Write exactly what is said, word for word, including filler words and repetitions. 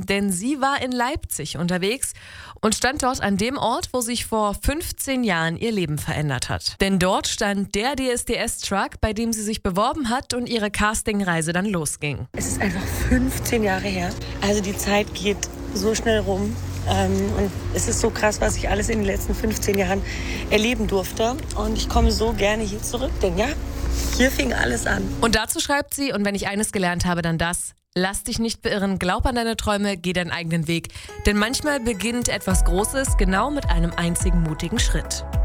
denn sie war in Leipzig unterwegs und stand dort an dem Ort, wo sich vor fünfzehn Jahren ihr Leben verändert hat. Denn dort stand der D S D S-Truck, bei dem sie sich beworben hat und ihre Castingreise dann losging. Es ist einfach fünfzehn Jahre her. Also die Zeit geht so schnell rum. Ähm, und es ist so krass, was ich alles in den letzten fünfzehn Jahren erleben durfte. Und ich komme so gerne hier zurück, denn ja, hier fing alles an. Und dazu schreibt sie, und wenn ich eines gelernt habe, dann das: Lass dich nicht beirren, glaub an deine Träume, geh deinen eigenen Weg. Denn manchmal beginnt etwas Großes genau mit einem einzigen mutigen Schritt.